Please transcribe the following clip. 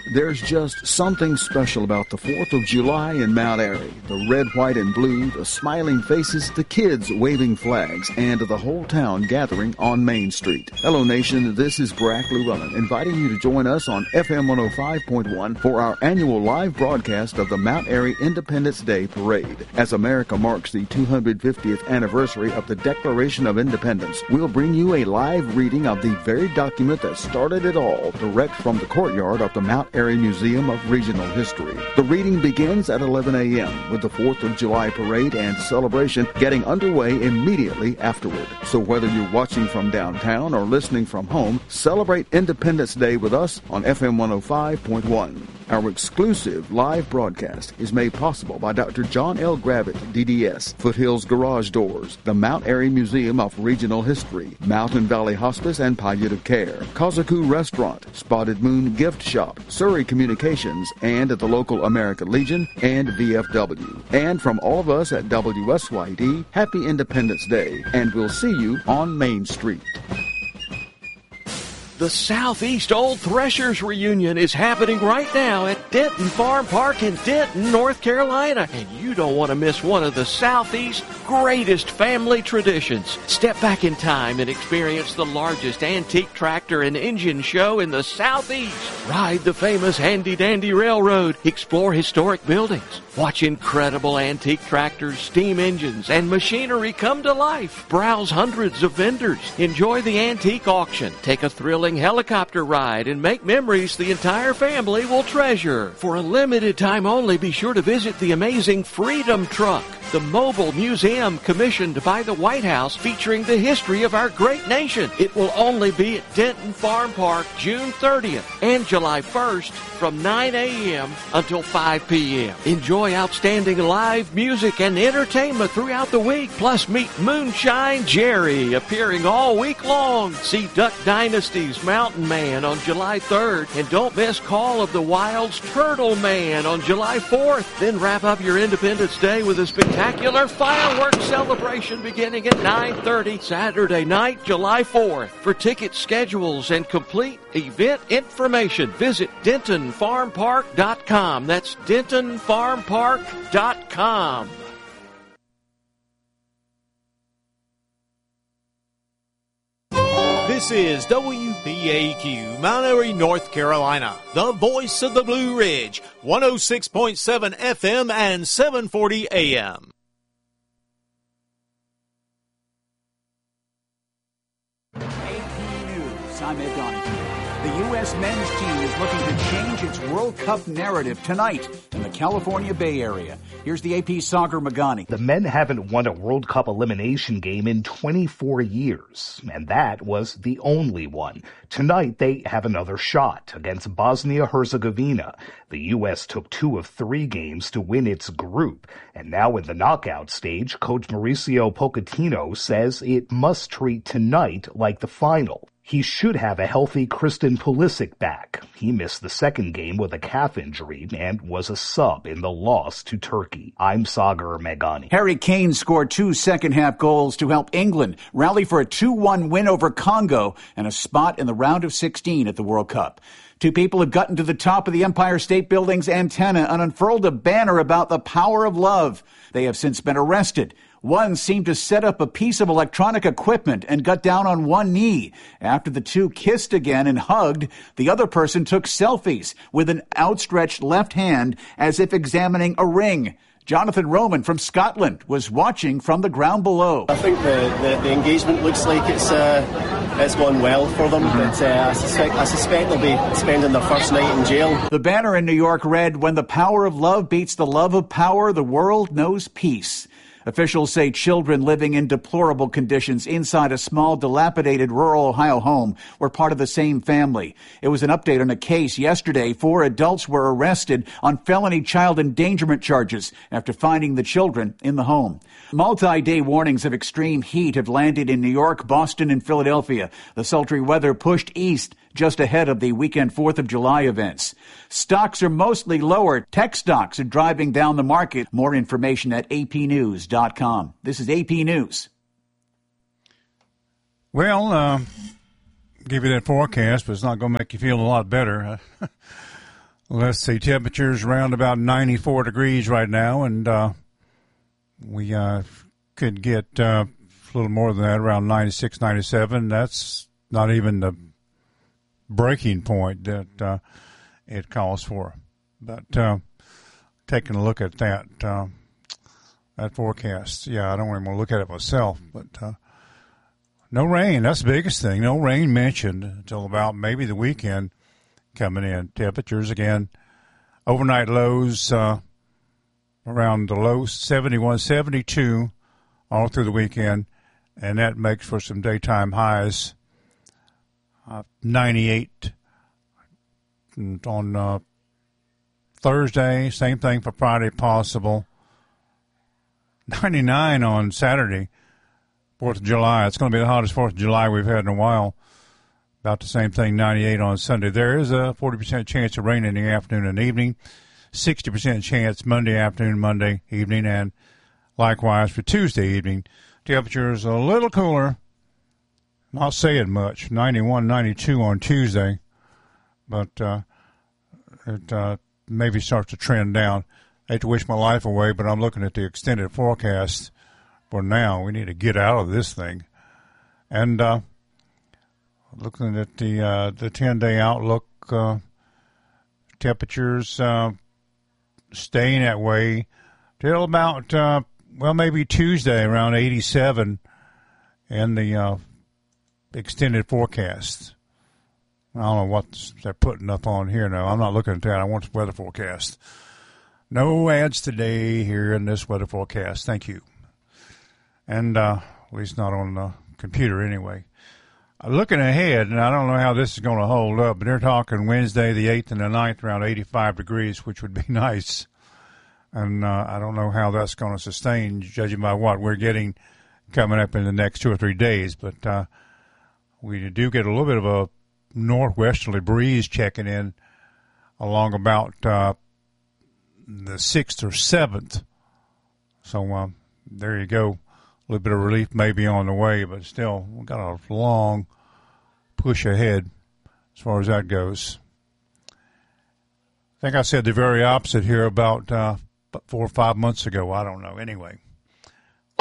There's just something special about the 4th of July in Mount Airy. The red, white, and blue, the smiling faces, the kids waving flags, and the whole town gathering on Main Street. Hello, Nation. This is Barack Llewellyn, inviting you to join us on FM 105.1 for our annual live broadcast of the Mount Airy Independence Day Parade. As America marks the 250th anniversary of the Declaration of Independence, we'll bring you a live reading of the very document that started it all, direct from the courtyard of the Mount Airy Museum of Regional History. The reading begins at 11 a.m. with the 4th of July parade and celebration getting underway immediately afterward. So whether you're watching from downtown or listening from home, celebrate Independence Day with us on FM 105.1. Our exclusive live broadcast is made possible by Dr. John L. Gravitt, DDS, Foothills Garage Doors, the Mount Airy Museum of Regional History, Mountain Valley Hospice and Palliative Care, Kazaku Restaurant, Spotted Moon Gift Shop, Surrey Communications, and the local American Legion and VFW. And from all of us at WSYD, Happy Independence Day, and we'll see you on Main Street. The Southeast Old Threshers Reunion is happening right now at Denton Farm Park in Denton, North Carolina. And you don't want to miss one of the Southeast's greatest family traditions. Step back in time and experience the largest antique tractor and engine show in the Southeast. Ride the famous Handy Dandy Railroad. Explore historic buildings. Watch incredible antique tractors, steam engines, and machinery come to life. Browse hundreds of vendors. Enjoy the antique auction. Take a thrilling helicopter ride and make memories the entire family will treasure. For a limited time only, be sure to visit the amazing Freedom Truck, the mobile museum commissioned by the White House featuring the history of our great nation. It will only be at Denton Farm Park June 30th and July 1st from 9 a.m. until 5 p.m. Enjoy outstanding live music and entertainment throughout the week. Plus, meet Moonshine Jerry appearing all week long. See Duck Dynasty's Mountain Man on July 3rd. And don't miss Call of the Wild's Turtle Man on July 4th. Then wrap up your Independence Day with a spectacular fireworks celebration beginning at 9:30 Saturday night, July 4th. For ticket schedules and complete event information, visit DentonFarmPark.com. That's DentonFarmPark.com. This is WBAQ, Mount Airy, North Carolina, the voice of the Blue Ridge, 106.7 FM and 740 AM. AP News, I'm Ed Donahue. The U.S. men's team is looking to change its World Cup narrative tonight in the California Bay Area. Here's the AP Sagar Magani. The men haven't won a World Cup elimination game in 24 years, and that was the only one. Tonight, they have another shot against Bosnia-Herzegovina. The U.S. took 2 of 3 games to win its group, and now in the knockout stage, Coach Mauricio Pochettino says it must treat tonight like the final. He should have a healthy Christian Pulisic back. He missed the second game with a calf injury and was a sub in the loss to Turkey. I'm Sagar Meghani. Harry Kane scored 2 second-half goals to help England rally for a 2-1 win over Congo and a spot in the round of 16 at the World Cup. 2 people have gotten to the top of the Empire State Building's antenna and unfurled a banner about the power of love. They have since been arrested. One seemed to set up a piece of electronic equipment and got down on one knee. After the 2 kissed again and hugged, the other person took selfies with an outstretched left hand as if examining a ring. Jonathan Roman from Scotland was watching from the ground below. I think the engagement looks like it's gone well for them, but I suspect they'll be spending their first night in jail. The banner in New York read, "When the power of love beats the love of power, the world knows peace." Officials say children living in deplorable conditions inside a small, dilapidated rural Ohio home were part of the same family. It was an update on a case yesterday. 4 adults were arrested on felony child endangerment charges after finding the children in the home. Multi-day warnings of extreme heat have landed in New York, Boston, and Philadelphia. The sultry weather pushed east just ahead of the weekend 4th of July events. Stocks are mostly lower. Tech stocks are driving down the market. More information at apnews.com. This is AP News. Well, give you that forecast, but it's not going to make you feel a lot better. Let's see, temperatures around about 94 degrees right now, and we could get a little more than that, around 96, 97. That's not even the breaking point that it calls for. But taking a look at that forecast, yeah, I don't even want to look at it myself, but no rain. That's the biggest thing. No rain mentioned until about maybe the weekend coming in. Temperatures, again, overnight lows around the low 71, 72 all through the weekend, and that makes for some daytime highs. 98 on Thursday, same thing for Friday possible. 99 on Saturday, 4th of July. It's going to be the hottest 4th of July we've had in a while. About the same thing, 98 on Sunday. There is a 40% chance of rain in the afternoon and evening, 60% chance Monday afternoon, Monday evening, and likewise for Tuesday evening. Temperatures a little cooler, not saying much, 91, 92 on Tuesday, but it maybe starts to trend down. I hate to wish my life away, but I'm looking at the extended forecast for now. We need to get out of this thing. And looking at the 10-day outlook, temperatures staying that way till about, maybe Tuesday around 87 in the extended forecast. I don't know what they're putting up on here now. I'm not looking at that. I want the weather forecast. No ads today here in this weather forecast. Thank you. And at least not on the computer anyway. Looking ahead, and I don't know how this is going to hold up, but they're talking Wednesday the 8th and the 9th around 85 degrees, which would be nice. And I don't know how that's going to sustain, judging by what we're getting coming up in the next 2 or 3 days. But we do get a little bit of a northwesterly breeze checking in along about the 6th or 7th. So there you go. A little bit of relief may be on the way, but still, we've got a long push ahead as far as that goes. I think I said the very opposite here about 4 or 5 months ago. I don't know. Anyway.